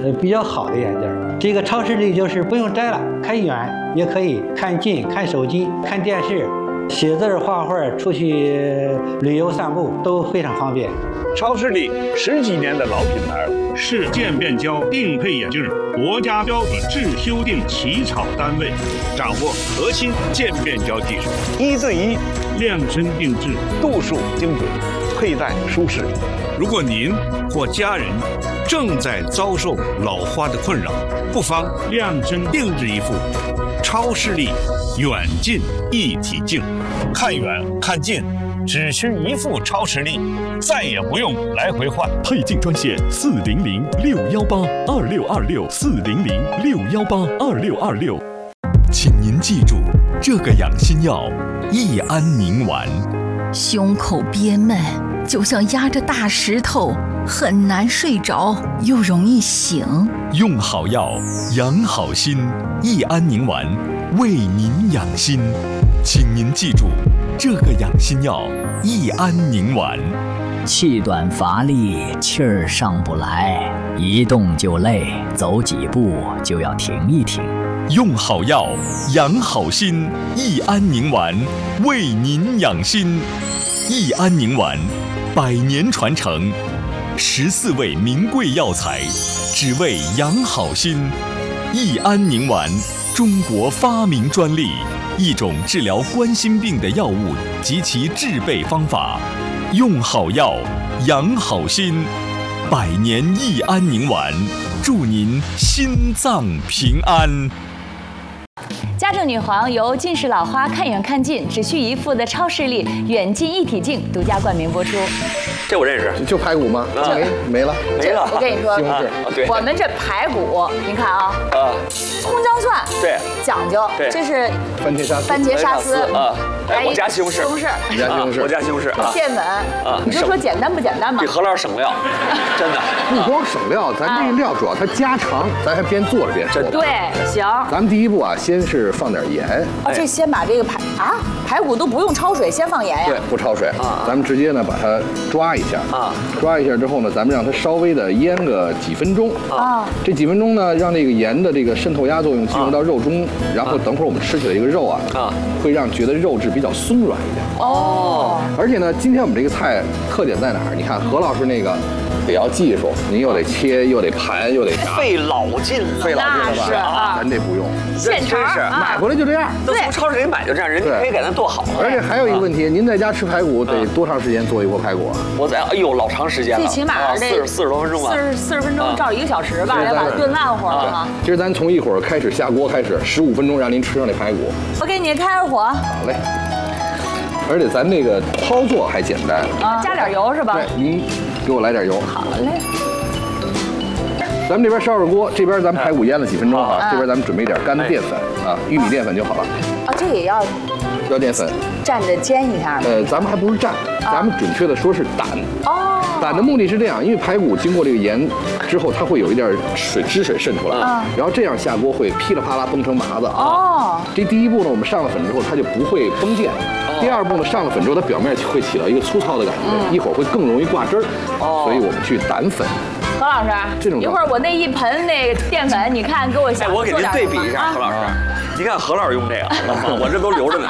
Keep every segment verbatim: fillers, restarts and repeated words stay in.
呃比较好的眼镜。这个超视力就是不用摘了，看远也可以，看近，看手机，看电视。 写字、画画、出去旅游、散步都非常方便。 超视力十几年的老品牌，是渐变焦定配眼镜国家标准制修订起草单位，掌握核心渐变焦技术，一对一量身定制，度数精准，佩戴舒适。如果您或家人正在遭受老花的困扰，不妨量身定制一副超视力远近一体镜，看远看近，只需一副超视力，再也不用来回换。 配镜专线四零零六幺八二六二六四零零六幺八二六二六。请您记住，这个养心药益安宁丸。 胸口憋闷，就像压着大石头，很难睡着，又容易醒。 用好药，养好心，益安宁丸为您养心。请您记住，这个养心药益安宁丸。 气短乏力，气儿上不来，一动就累，走几步就要停一停。 用好药，养好心，益安宁丸为您养心。益安宁丸，百年传承，十四味名贵药材，只为养好心。益安宁丸，中国发明专利，一种治疗冠心病的药物及其制备方法。用好药，养好心，百年益安宁丸，祝您心脏平安。 家政女皇由近视老花看远看近，只需一副的超视力远近一体镜独家冠名播出。 这我认识， 就排骨吗？ 啊、 没没了， 没了。 我跟你说， 西红柿， 啊、对， 我们这排骨，您看啊， 啊， 葱姜蒜， 对， 讲究， 对， 这是番茄沙丝， 番茄沙丝啊，哎，我加西红柿， 西红柿， 你加西红柿， 我加西红柿啊， 淀粉啊，你就说简单不简单吧？ 比荷兰省料，真的。 不光省料，咱这个料主要它家常，咱还边做着边说。 对，行。 咱们第一步啊，先是放点盐。 哦，这先把这个排啊排骨都不用焯水，先放盐呀？ 对，不焯水啊，咱们直接呢把它抓一下啊，抓一下之后呢，咱们让它稍微的腌个几分钟啊。这几分钟呢，让这个盐的这个渗透压作用进入到肉中，然后等会儿我们吃起来这个肉啊啊，会让觉得肉质比较松软一点。哦。而且呢，今天我们这个菜特点在哪儿？你看何老师那个。得要技术，您又得切，又得盘，又得炸， 费老劲了， 费老劲了吧？ 是啊， 咱这不用， 现成是买回来就这样， 都从超市里买就这样，人家可以给咱做好。 而且还有一个问题，您在家吃排骨得多长时间做一锅排骨啊？ 我在，哎呦，老长时间了， 最起码四十四十多分钟吧， 四十四十分钟照一个小时吧，要把它炖烂乎了哈。 其实咱从一会儿开始下锅开始，十五分钟让您吃上这排骨。 我给你开开火。 好嘞。而且咱这个操作还简单啊，加点油是吧？ 对，您给我来点油。 好嘞。 咱们这边烧热锅，这边咱们排骨腌了几分钟哈，这边咱们准备点干淀粉啊，玉米淀粉就好了。 啊，这也要要淀粉， 蘸着煎一下。 呃，咱们还不是蘸，咱们准确的说是掸。哦。掸的目的是这样，因为排骨经过这个盐之后，它会有一点水汁水渗出来，然后这样下锅会噼里啪啦崩成麻子。哦。这第一步呢，我们上了粉之后，它就不会崩溅。第二步呢，上了粉之后，它表面会起到一个粗糙的感觉，一会儿会更容易挂汁儿。哦。所以我们去掸粉。 何老师，这种一会儿我那一盆那个淀粉，你看给我下。 哎，我给您对比一下，何老师，你看何老师用这个，我这都留着呢。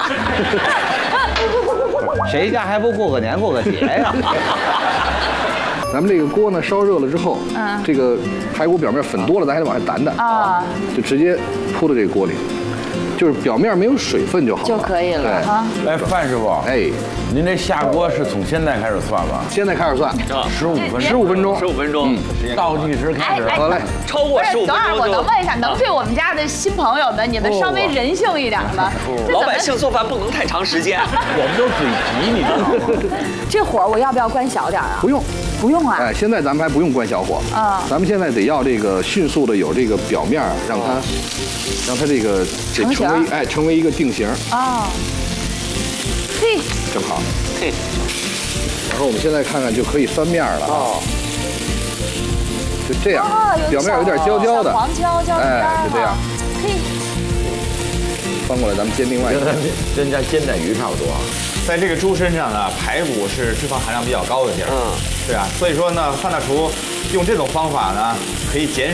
谁家还不过个年过个节呀？ 咱们这个锅呢烧热了之后，嗯，这个排骨表面粉多了，咱还得往下掸掸啊，就直接铺到这个锅里。就是表面没有水分就好了， 就可以了啊。 哎，范师傅，哎，您这下锅是从现在开始算吧？ 现在开始算， 十五分十五分钟， 十五分钟， 倒计时开始。 好嘞， 超过十五分钟。 等会儿我能问一下，能对我们家的新朋友们，你们稍微人性一点吗？ 老百姓做饭不能太长时间， 我们都嘴急，你知道吗？ 这火我要不要关小点啊？ 不用。 不用啊！ 哎，现在咱们还不用关小火啊，咱们现在得要这个迅速的有这个表面，让它，让它这个这成为哎成为一个定型啊。嘿，正好。嘿，然后我们现在看看就可以翻面了啊。就这样，表面有点焦焦的， 黄焦焦的， 哎，就这样。嘿，翻过来，咱们煎另外一个， 跟家煎带鱼差不多。在这个猪身上呢，排骨是脂肪含量比较高的地儿，嗯，对啊，所以说呢，范大厨用这种方法呢，可以减